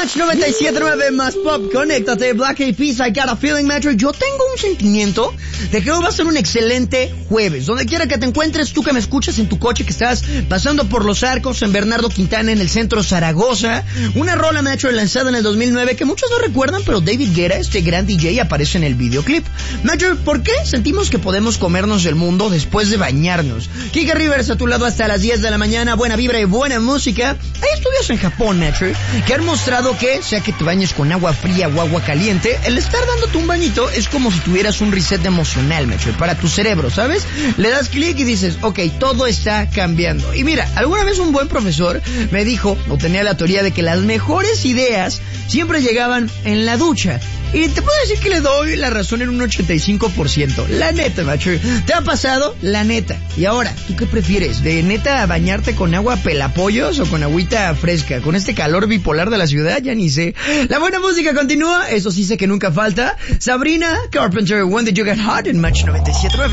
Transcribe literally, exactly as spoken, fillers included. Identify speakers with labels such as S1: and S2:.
S1: Match noventa y siete punto nueve más pop, conéctate, Black Eyed Peas, I Got a Feeling, Metro. Yo tengo un sentimiento de que hoy va a ser un excelente jueves. Donde quiera que te encuentres, tú que me escuchas en tu coche, que estás pasando por Los Arcos, en Bernardo Quintana, en el centro Zaragoza. Una rola, Metro, lanzada en el dos mil nueve, que muchos no recuerdan, pero David Guetta, este gran D J, aparece en el videoclip. Metro, ¿por qué sentimos que podemos comernos el mundo después de bañarnos? Kike Rivers a tu lado hasta las diez de la mañana, buena vibra y buena música. Hay estudios en Japón, Metro, que han mostrado que, sea que te bañes con agua fría o agua caliente, el estar dándote un bañito es como si tuvieras un reset emocional, Metro, para tu cerebro, ¿sabes? Le das clic y dices, ok, todo está cambiando. Y mira, alguna vez un buen profesor me dijo, o tenía la teoría de que las mejores ideas siempre llegaban en la ducha. Y te puedo decir que le doy la razón en un ochenta y cinco por ciento. La neta, macho. ¿Te ha pasado? La neta. Y ahora, ¿tú qué prefieres? ¿De neta bañarte con agua pelapollos o con agüita fresca? Con este calor bipolar de la ciudad, ya ni sé. La buena música continúa, eso sí sé que nunca falta. Sabrina Carpenter, When Did You Get Hot, en Match noventa y siete punto nueve.